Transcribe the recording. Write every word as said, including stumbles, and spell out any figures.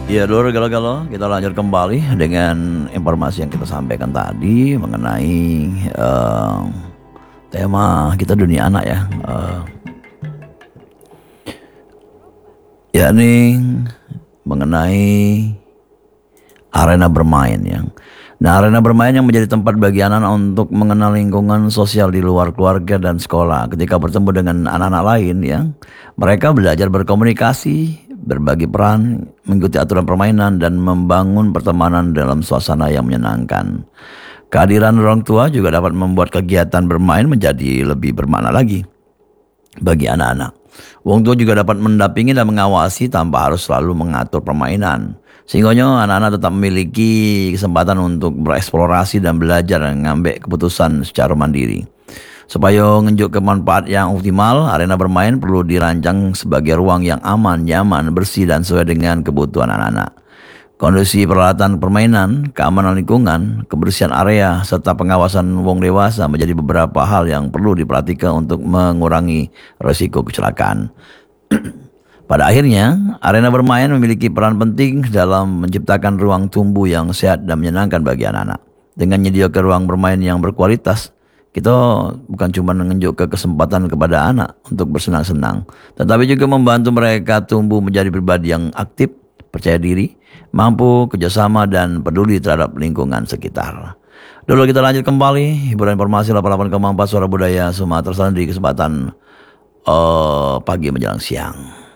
Ya, dulu galau-galau kita lanjut kembali dengan informasi yang kita sampaikan tadi mengenai eh, tema kita dunia anak ya, eh, yakni mengenai arena bermain yang Nah, arena bermain yang menjadi tempat bagi anak-anak untuk mengenal lingkungan sosial di luar keluarga dan sekolah. Ketika bertemu dengan anak-anak lain ya, mereka belajar berkomunikasi, berbagi peran, mengikuti aturan permainan dan membangun pertemanan dalam suasana yang menyenangkan. Kehadiran orang tua juga dapat membuat kegiatan bermain menjadi lebih bermakna lagi bagi anak-anak. Wong tua juga dapat mendampingi dan mengawasi tanpa harus selalu mengatur permainan. Sehingga anak-anak tetap memiliki kesempatan untuk bereksplorasi dan belajar dan mengambil keputusan secara mandiri. Supaya menunjuk ke manfaat yang optimal, arena bermain perlu dirancang sebagai ruang yang aman, nyaman, bersih dan sesuai dengan kebutuhan anak-anak. Kondisi peralatan permainan, keamanan lingkungan, kebersihan area, serta pengawasan wong dewasa menjadi beberapa hal yang perlu diperhatikan untuk mengurangi risiko kecelakaan. Pada akhirnya, arena bermain memiliki peran penting dalam menciptakan ruang tumbuh yang sehat dan menyenangkan bagi anak-anak. Dengan menyediakan ruang bermain yang berkualitas, kita bukan cuma menunjukkan kesempatan kepada anak untuk bersenang-senang, tetapi juga membantu mereka tumbuh menjadi pribadi yang aktif, percaya diri, mampu kerjasama dan peduli terhadap lingkungan sekitar. Dulu kita lanjut kembali hiburan informasi delapan puluh delapan koma empat Suara Budaya Sumatera Selatan di kesempatan uh, pagi menjelang siang.